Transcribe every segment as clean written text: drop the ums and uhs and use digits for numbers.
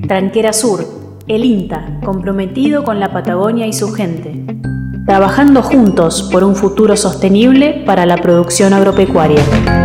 Tranquera Sur, el INTA, comprometido con la Patagonia y su gente. Trabajando juntos por un futuro sostenible para la producción agropecuaria.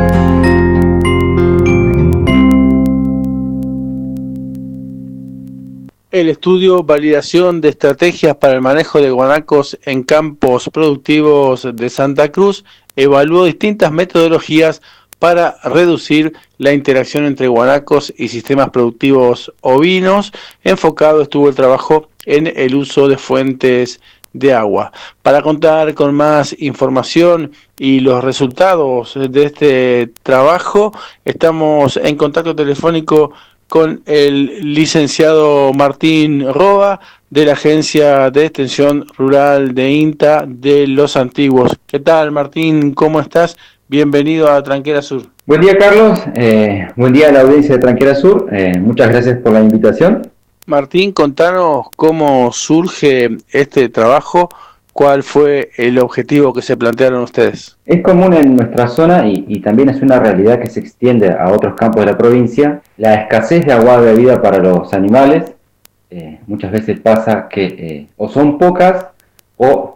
El estudio Validación de Estrategias para el Manejo de Guanacos en Campos Productivos de Santa Cruz evaluó distintas metodologías para reducir la interacción entre guanacos y sistemas productivos ovinos. Enfocado estuvo el trabajo en el uso de fuentes de agua. Para contar con más información y los resultados de este trabajo, estamos en contacto telefónico con el licenciado Martín Roa de la Agencia de Extensión Rural de INTA de Los Antiguos. ¿Qué tal, Martín? ¿Cómo estás? Bienvenido a Tranquera Sur. Buen día, Carlos. Buen día a la audiencia de Tranquera Sur. Muchas gracias por la invitación. Martín, contanos cómo surge este trabajo. ¿Cuál fue el objetivo que se plantearon ustedes? Es común en nuestra zona y también es una realidad que se extiende a otros campos de la provincia, la escasez de agua bebida para los animales. Muchas veces pasa que o son pocas o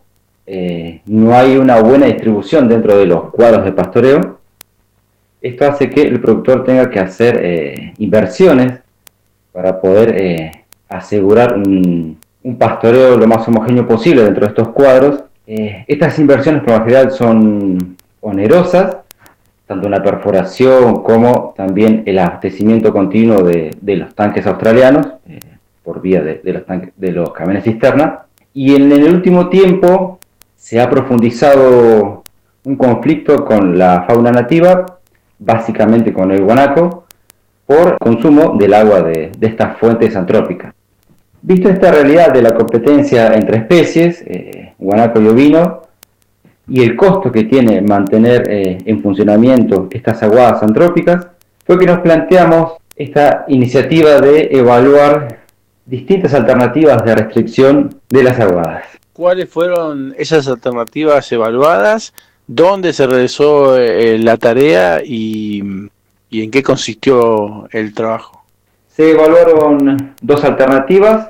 no hay una buena distribución dentro de los cuadros de pastoreo. Esto hace que el productor tenga que hacer inversiones para poder asegurar un pastoreo lo más homogéneo posible dentro de estos cuadros. Estas inversiones por lo general son onerosas, tanto en la perforación como también el abastecimiento continuo de los tanques australianos por vía de los camiones cisterna. Y en el último tiempo se ha profundizado un conflicto con la fauna nativa, básicamente con el guanaco, por consumo del agua de estas fuentes antrópicas. Visto esta realidad de la competencia entre especies, guanaco y ovino, y el costo que tiene mantener en funcionamiento estas aguadas antrópicas, fue que nos planteamos esta iniciativa de evaluar distintas alternativas de restricción de las aguadas. ¿Cuáles fueron esas alternativas evaluadas? ¿Dónde se realizó la tarea y en qué consistió el trabajo? Se evaluaron dos alternativas.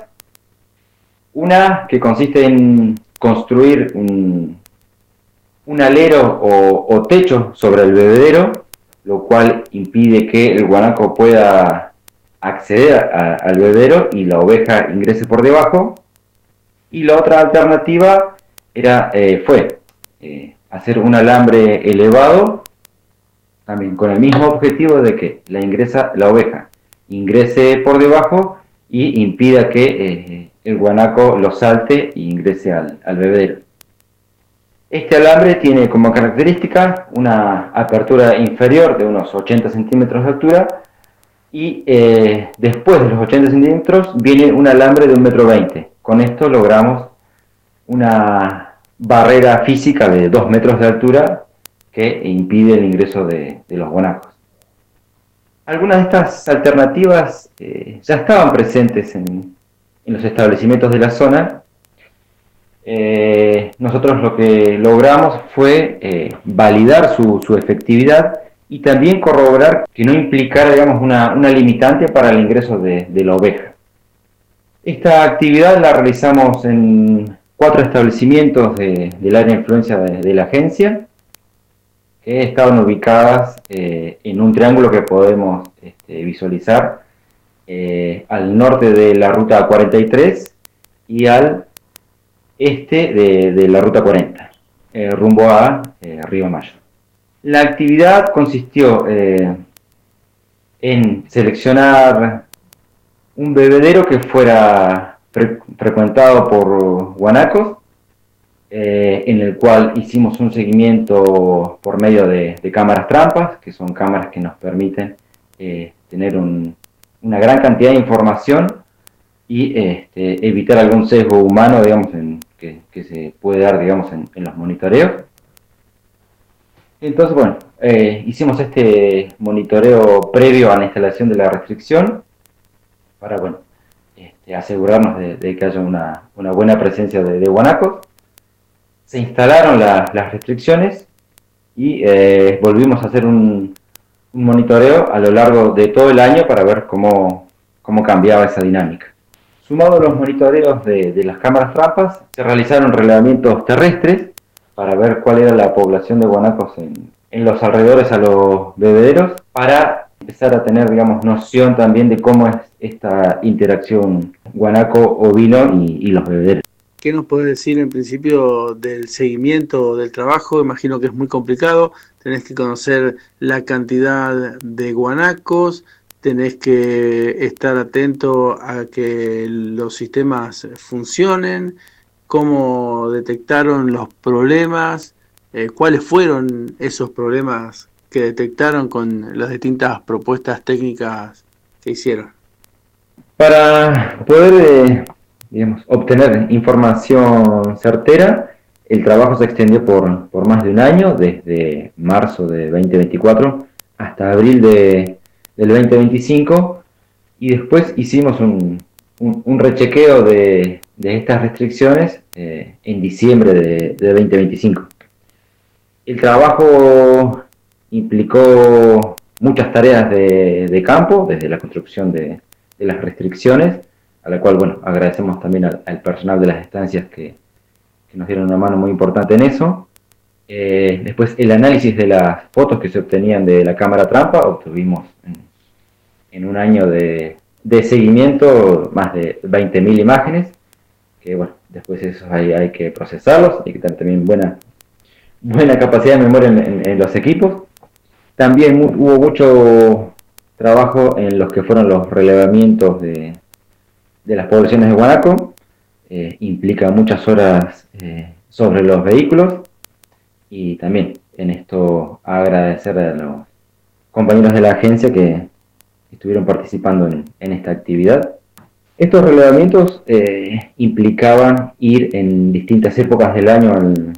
Una que consiste en construir un alero o techo sobre el bebedero, lo cual impide que el guanaco pueda acceder al bebedero y la oveja ingrese por debajo. Y la otra alternativa fue hacer un alambre elevado, también con el mismo objetivo de que la oveja ingrese por debajo y impida que el guanaco lo salte e ingrese al bebedero. Este alambre tiene como característica una apertura inferior de unos 80 centímetros de altura y después de los 80 centímetros viene un alambre de 1,20 m. Con esto logramos una barrera física de 2 metros de altura que impide el ingreso de los guanacos. Algunas de estas alternativas ya estaban presentes en los establecimientos de la zona. Nosotros lo que logramos fue validar su efectividad y también corroborar que no implicara, digamos, una limitante para el ingreso de la oveja. Esta actividad la realizamos en 4 establecimientos del área de influencia de la agencia, que estaban ubicadas en un triángulo que podemos visualizar al norte de la ruta 43 y al este de la ruta 40, rumbo a Río Mayo. La actividad consistió en seleccionar un bebedero que fuera frecuentado por guanacos, en el cual hicimos un seguimiento por medio de cámaras trampas, que son cámaras que nos permiten tener una gran cantidad de información y evitar algún sesgo humano, digamos, que se puede dar, digamos, en los monitoreos. Entonces, bueno, hicimos este monitoreo previo a la instalación de la restricción para, bueno, asegurarnos de que haya una buena presencia de guanacos. Se instalaron las restricciones y volvimos a hacer un monitoreo a lo largo de todo el año para ver cómo cómo cambiaba esa dinámica. Sumado a los monitoreos de las cámaras trampas, se realizaron relevamientos terrestres para ver cuál era la población de guanacos en los alrededores a los bebederos, para empezar a tener, digamos, noción también de cómo es esta interacción guanaco-ovino y los bebederos. ¿Qué nos podés decir en principio del seguimiento del trabajo? Imagino que es muy complicado, tenés que conocer la cantidad de guanacos, tenés que estar atento a que los sistemas funcionen, cómo detectaron los problemas, cuáles fueron esos problemas que detectaron con las distintas propuestas técnicas que hicieron. Para poder obtener información certera, el trabajo se extendió por más de un año, desde marzo de 2024 hasta abril del 2025, y después hicimos un rechequeo de estas restricciones en diciembre de 2025. El trabajo implicó muchas tareas de campo, desde la construcción de las restricciones, a la cual, bueno, agradecemos también al personal de las estancias que nos dieron una mano muy importante en eso. Después, el análisis de las fotos que se obtenían de la cámara trampa, obtuvimos en un año de seguimiento más de 20.000 imágenes, que, bueno, después eso hay que procesarlos, hay que tener también buena capacidad de memoria en los equipos. También hubo mucho trabajo en los que fueron los relevamientos de las poblaciones de guanaco. Implica muchas horas sobre los vehículos, y también en esto agradecer a los compañeros de la agencia que estuvieron participando en esta actividad. Estos relevamientos implicaban ir en distintas épocas del año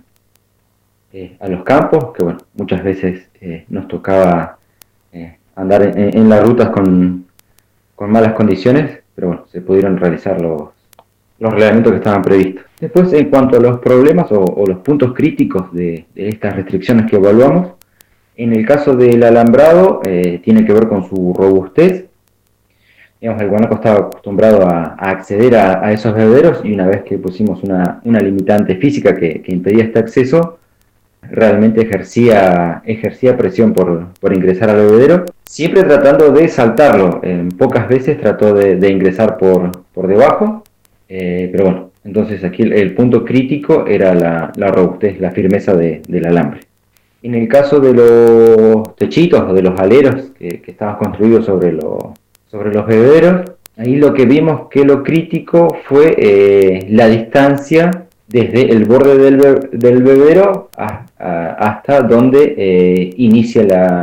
a los campos, que, bueno, muchas veces nos tocaba andar en las rutas con malas condiciones, pero bueno, se pudieron realizar los relevamientos que estaban previstos. Después, en cuanto a los problemas o los puntos críticos de estas restricciones que evaluamos, en el caso del alambrado, tiene que ver con su robustez. Digamos, el guanaco estaba acostumbrado a acceder a esos bebederos, y una vez que pusimos una limitante física que impedía este acceso, realmente ejercía presión por ingresar al bebedero, siempre tratando de saltarlo. Pocas veces trató de ingresar por debajo, pero bueno, entonces aquí el punto crítico era la robustez, la firmeza del alambre. En el caso de los techitos o de los aleros que estaban construidos sobre los bebederos, ahí lo que vimos que lo crítico fue la distancia desde el borde del bebedero hasta donde inicia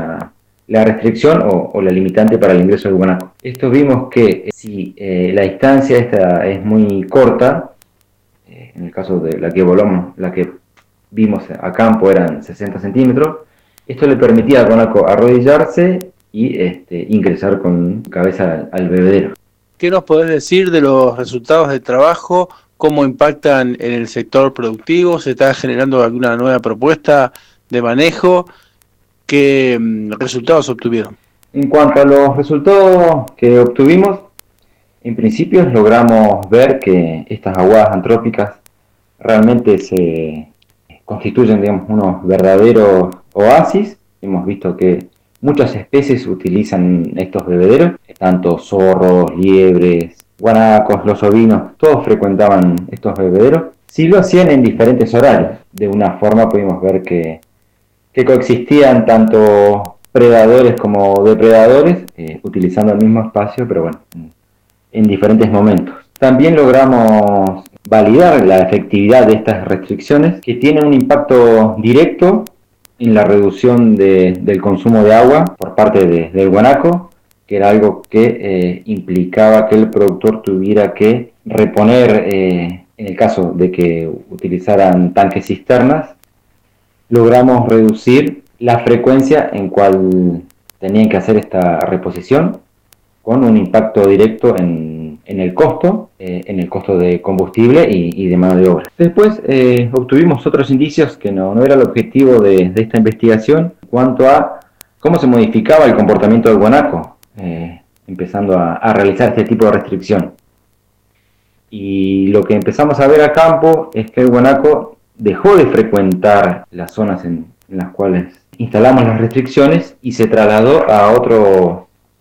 la restricción o la limitante para el ingreso del guanaco. Esto vimos que si la distancia esta es muy corta, en el caso de la que vimos a campo eran 60 centímetros, esto le permitía al guanaco arrodillarse y ingresar con cabeza al bebedero. ¿Qué nos podés decir de los resultados del trabajo? ¿Cómo impactan en el sector productivo? ¿Se está generando alguna nueva propuesta de manejo? ¿Qué resultados obtuvieron? En cuanto a los resultados que obtuvimos, en principio logramos ver que estas aguadas antrópicas realmente se constituyen, digamos, unos verdaderos oasis. Hemos visto que muchas especies utilizan estos bebederos, tanto zorros, liebres, guanacos, los ovinos, todos frecuentaban estos bebederos. Sí lo hacían en diferentes horarios. De una forma pudimos ver que coexistían tanto predadores como depredadores, utilizando el mismo espacio, pero bueno, en diferentes momentos. También logramos validar la efectividad de estas restricciones, que tienen un impacto directo en la reducción del consumo de agua por parte del guanaco, que era algo que implicaba que el productor tuviera que reponer, en el caso de que utilizaran tanques cisternas. Logramos reducir la frecuencia en cual tenían que hacer esta reposición, con un impacto directo en el costo de combustible y de mano de obra. Después obtuvimos otros indicios que no era el objetivo de esta investigación, en cuanto a cómo se modificaba el comportamiento del guanaco. empezando a realizar este tipo de restricción. Y lo que empezamos a ver a campo es que el guanaco dejó de frecuentar las zonas en las cuales instalamos las restricciones y se trasladó a otros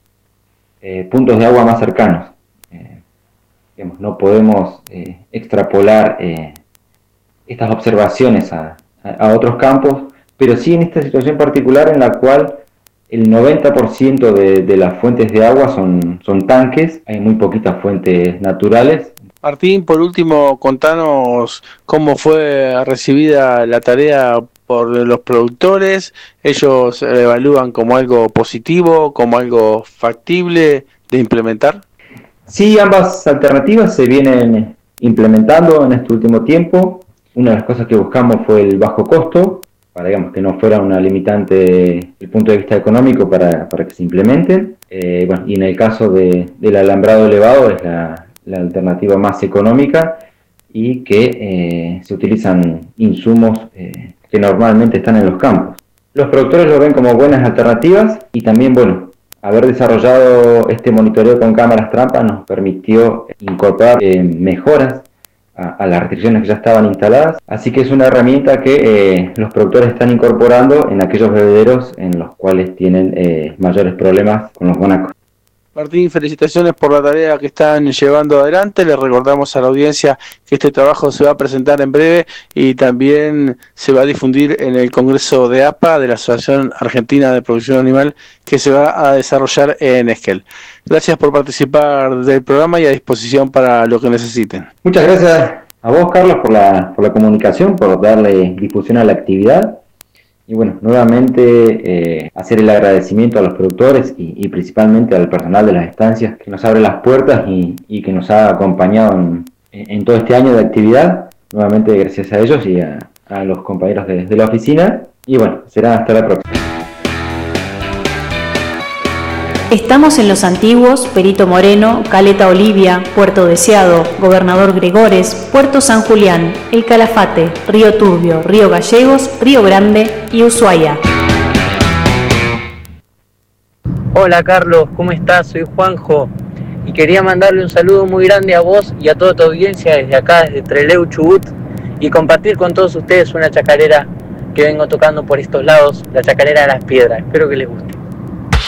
puntos de agua más cercanos. Digamos, no podemos extrapolar estas observaciones a otros campos, pero sí en esta situación particular en la cual el 90% de las fuentes de agua son tanques, hay muy poquitas fuentes naturales. Martín, por último, contanos cómo fue recibida la tarea por los productores. ¿Ellos evalúan como algo positivo, como algo factible de implementar? Sí, ambas alternativas se vienen implementando en este último tiempo. Una de las cosas que buscamos fue el bajo costo, para digamos que no fuera una limitante desde el punto de vista económico para que se implementen. Y en el caso del alambrado elevado es la alternativa más económica y que se utilizan insumos que normalmente están en los campos. Los productores lo ven como buenas alternativas y también, haber desarrollado este monitoreo con cámaras trampa nos permitió incorporar mejoras a las restricciones que ya estaban instaladas, así que es una herramienta que los productores están incorporando en aquellos bebederos en los cuales tienen mayores problemas con los guanacos. Martín, felicitaciones por la tarea que están llevando adelante. Les recordamos a la audiencia que este trabajo se va a presentar en breve y también se va a difundir en el Congreso de APA, de la Asociación Argentina de Producción Animal, que se va a desarrollar en Esquel. Gracias por participar del programa y a disposición para lo que necesiten. Muchas gracias a vos, Carlos, por la comunicación, por darle difusión a la actividad. Y nuevamente hacer el agradecimiento a los productores y principalmente al personal de las estancias que nos abre las puertas y que nos ha acompañado en todo este año de actividad. Nuevamente gracias a ellos y a los compañeros de la oficina. Y será hasta la próxima. Estamos en Los Antiguos, Perito Moreno, Caleta Olivia, Puerto Deseado, Gobernador Gregores, Puerto San Julián, El Calafate, Río Turbio, Río Gallegos, Río Grande y Ushuaia. Hola Carlos, ¿cómo estás? Soy Juanjo y quería mandarle un saludo muy grande a vos y a toda tu audiencia desde acá, desde Trelew, Chubut, y compartir con todos ustedes una chacarera que vengo tocando por estos lados, la chacarera de las piedras. Espero que les guste.